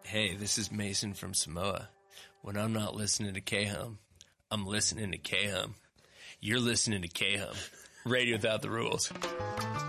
Hey, this is Mason from Samoa. When I'm not listening to K-Hum, I'm listening to K-Hum. You're listening to K-Hum. Radio without the rules.